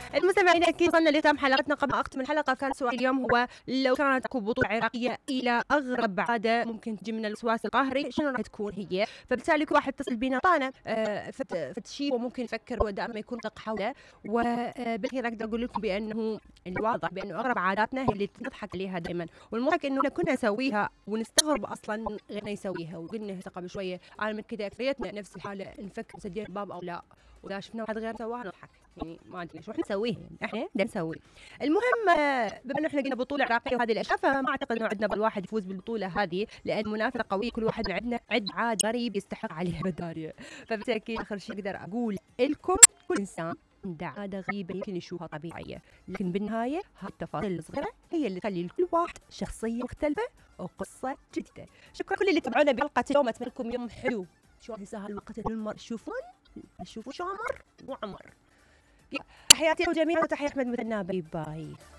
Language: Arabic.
المستمعين أكيد وصلنا لختام حلقتنا. قبل ما أختم الحلقة كان سؤال اليوم هو لو كانت أكو بطولة عراقية إلى أغرب عادة ممكن تجي من الوسواس القهري شنو راح تكون هي؟ فبالتالي كل واحد اتصل بينا طانا فتشي وممكن يفكر ودائما يكون دق حوله. وبالأخير أقدر أقول لكم بأنه الواضح بأنه أغرب عاداتنا هي اللي نضحك عليها دائما، والمضحك إنه كنا نسويها ونستغرب أصلا غيرنا يسويها. وقلنا قبل شوية أنا من كذا أكثريتنا نفس الحالة، نفكر نسجل الباب أو لا، وإذا شفنا واحد غير سواها نضحك، يعني ما أدري شو إحنا نسويه، إحنا بدنا نسوي. المهم بما إنه إحنا قلنا بطولة عراقية وهذه الأشياء، فما أعتقد إنه عندنا الواحد يفوز بالبطولة هذه، لأن منافسة قوية، كل واحد من عندنا عاد غريب يستحق عليه ميدالية. فبالتأكيد آخر شيء أقدر أقول لكم كل إنسان عنده عادة غريبة يمكن يشوفها طبيعية، لكن بالنهاية هاي التفاصيل الصغيرة هي اللي تخلي لكل واحد شخصية مختلفة وقصة جديدة. شكرا كل اللي تابعونا بحلقة اليوم، أتمنى لكم يوم حلو. شو سهل الوقت المر، شوفوا شو عمر وعمر. تحياتي لكم جميعا وتحية أحمد مثنى، باي باي.